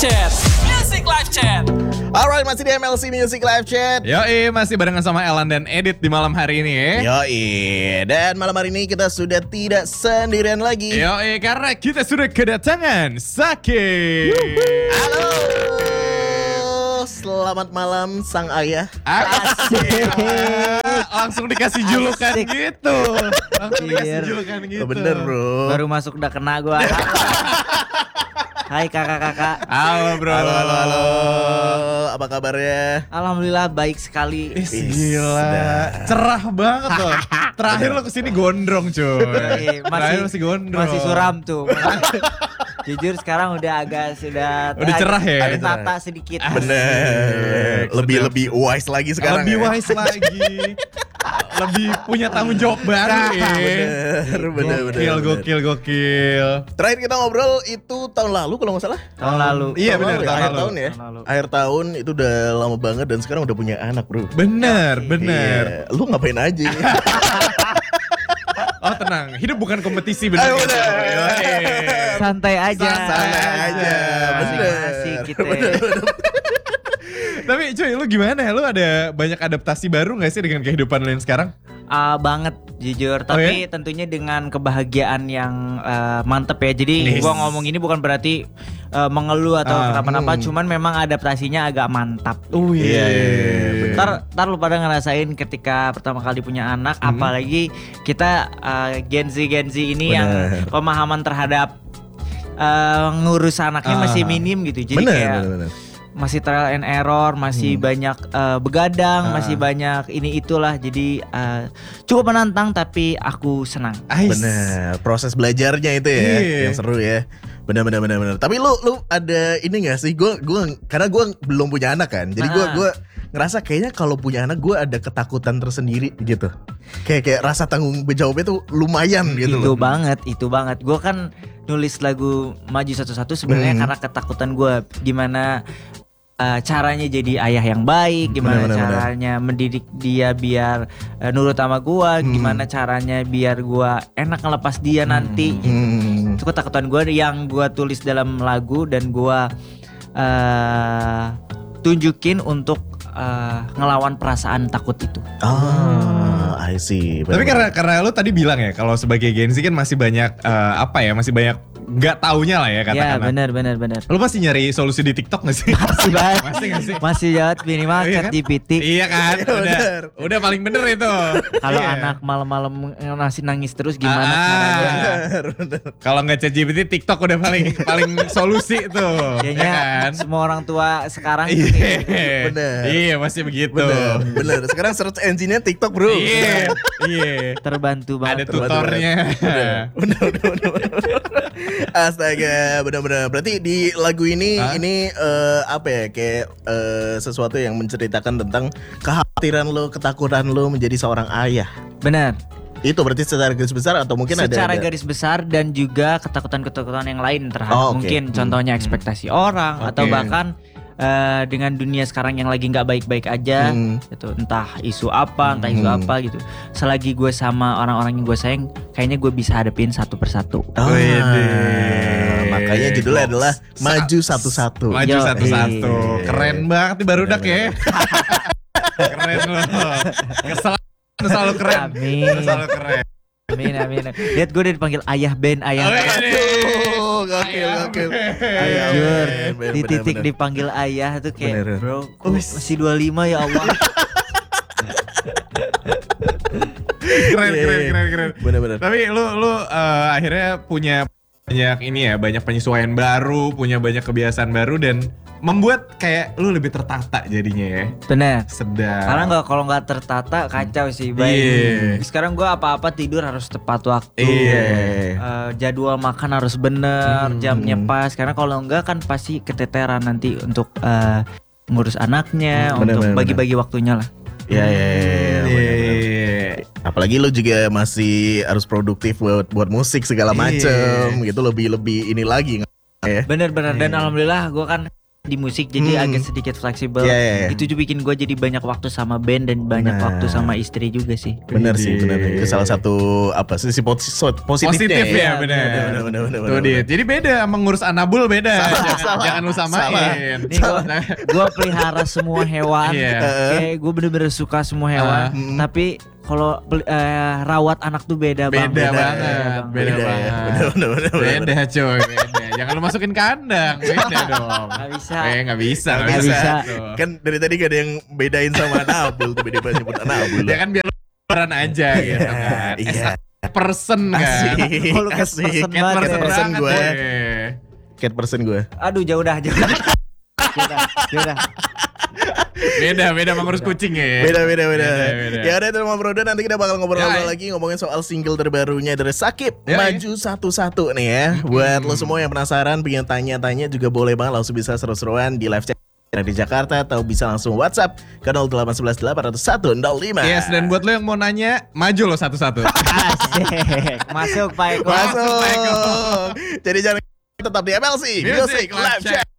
Chat. Music Live Chat. Alright, masih di MLC Music Live Chat. Yoi, masih barengan sama Elan dan Edit di malam hari ini ya. Yoi, dan malam hari ini kita sudah tidak sendirian lagi. Yoi, karena kita sudah kedatangan Saki. Halo, selamat malam sang ayah. Asik. Langsung dikasih julukan Asik. gitu. Langsung dikasih Iya. julukan gitu. Bener bro. Baru masuk udah kena gua. Hai kakak-kakak. Halo bro. Halo, apa kabarnya? Alhamdulillah baik sekali. Gila, cerah banget loh. Terakhir lo kesini gondrong cuy. Terakhir masih gondrong. Masih suram tuh. Jujur sekarang udah agak sudah cerah ya? Ada tata sedikit. Bener, lebih wise lagi sekarang. Lebih ya? wise lagi. Lebih punya tanggung jawab baru ya. Bener. Gokil. Terakhir kita ngobrol itu tahun lalu kalau nggak salah. Tahun lalu. Iya Tahun benar, lalu ya, tahun akhir lalu. tahun ya. Tahun lalu. Akhir tahun itu udah lama banget dan sekarang udah punya anak bro. Bener. Iya. Lu ngapain aja? Oh tenang, hidup bukan kompetisi bener. Ayo, bener. Santai aja. Santai aja. Asik-asik gitu. Tapi cuy, lu gimana? Lu ada banyak adaptasi baru gak sih dengan kehidupan lu yang sekarang? Banget jujur, tapi tentunya dengan kebahagiaan yang mantep ya. Jadi gua ngomong ini bukan berarti mengeluh atau kenapa-napa, cuman memang adaptasinya agak mantap. Iya. Ntar lu pada ngerasain ketika pertama kali punya anak, apalagi kita Gen Z ini yang pemahaman terhadap ngurus anaknya masih minim gitu. Jadi Bener. masih trial and error, masih banyak begadang, masih banyak ini itulah. Jadi cukup menantang tapi aku senang. Bener, proses belajarnya itu ya yang seru ya. Bener. Tapi lu ada ini gak sih? Karena gue belum punya anak kan. Jadi gue ngerasa kayaknya kalau punya anak gue ada ketakutan tersendiri gitu. Kayak rasa tanggung jawabnya tuh lumayan gitu. Itu banget. Gue kan nulis lagu Maju Satu-Satu sebenarnya karena ketakutan gue gimana caranya jadi ayah yang baik, gimana caranya mendidik dia biar nurut sama gua, gimana caranya biar gua enak ngelepas dia nanti. Itu ketakutan gua yang gua tulis dalam lagu dan gua tunjukin untuk ngelawan perasaan takut itu. I see. Tapi karena lu tadi bilang ya kalau sebagai Gen Z kan masih banyak masih banyak nggak taunya lah ya katakanlah. Ya benar. Lu masih nyari solusi di TikTok nggak sih? Masih banget. Masih nggak sih? Masih jawab minimal Iya chat kan? GPT. Iya kan? Udah paling bener itu. Kalau Iya. anak malam-malam masih nangis terus gimana caranya? Kalau nggak ChatGPT, TikTok udah paling solusi tuh. Kayaknya Ya kan? semua orang tua sekarang Iya. Bener. Iya, masih begitu. Bener. Sekarang search engine-nya TikTok bro. Iya. terbantu Ada banget. tutornya. Bener. Astaga, benar-benar. Berarti di lagu ini kayak sesuatu yang menceritakan tentang kekhawatiran lo, ketakutan lo menjadi seorang ayah. Benar. Itu berarti secara garis besar atau mungkin Secara ada garis besar dan juga ketakutan-ketakutan yang lain terhadap mungkin contohnya ekspektasi orang atau bahkan dengan dunia sekarang yang lagi nggak baik-baik aja, gitu. Entah isu apa gitu. Selagi gue sama orang-orang yang gue sayang, kayaknya gue bisa hadapin satu persatu. Makanya judulnya adalah Maju Satu-Satu. Maju Satu-Satu. Keren banget nih barudak ya. Keren loh. Kesel selalu keren. Amin. Selalu keren. Amin. Lihat gue udah dipanggil ayah band, ayah. Gokil. Jujur, di titik dipanggil ayah tuh kayak bro, kok masih 25 ya Allah. Keren. Bener. Tapi lu akhirnya punya banyak penyesuaian baru, punya banyak kebiasaan baru dan membuat kayak lu lebih tertata jadinya ya. Bener. Sedap. Karena kalau nggak tertata kacau sih. Baik. Sekarang gue apa-apa tidur harus tepat waktu. Jadwal makan harus bener, jamnya pas. Karena kalau enggak kan pasti keteteran nanti untuk ngurus anaknya, untuk bagi-bagi waktunya lah. Iya. Apalagi lo juga masih harus produktif buat musik segala macem gitu, lebih ini lagi ya. Bener dan alhamdulillah gue kan di musik jadi agak sedikit fleksibel. Iya. Itu juga bikin gue jadi banyak waktu sama band dan banyak Nah. waktu sama istri juga sih. Bener sih, bener. Itu salah satu apa sisi positifnya Positif ya, bener. Bener. Tuh Dit, jadi beda sama ngurus anabul beda. Salah. Jangan lu samain. Nih gue pelihara semua hewan. Iya. Kayak gue bener-bener suka semua hewan. Tapi kalau rawat anak tuh beda banget. Beda banget. Bener. Beda coy, beda. Jangan lu masukin kandang, beda dong. Gak bisa. Nggak bisa. Nggak bisa. Tuh. Kan dari tadi gak ada yang bedain sama Anabul, tiba-tiba nyebut Anabul. Ya kan biar lu peran aja gitu kan. Iya. Person kan. Oh, lu cat person Cat banget person ya. Person banget gue. gue. Cat person gue. Aduh jauh dah. Beda mengurus kucing ya. Beda. Beda. Ya udah itu sama Bro Dan, nanti kita bakal ngobrol-ngobrol Ya. lagi ngomongin soal single terbarunya dari Sakib, Ya. Maju Satu-Satu nih ya. Buat lo semua yang penasaran, pengen tanya-tanya juga boleh banget, langsung bisa seru-seruan di live chat di Jakarta atau bisa langsung WhatsApp ke 0811 801 05. Yes, dan buat lo yang mau nanya, maju lo satu-satu. Asik. Masuk Pak Eko. Masuk. Jadi jangan tetap di MLC Music Live Chat.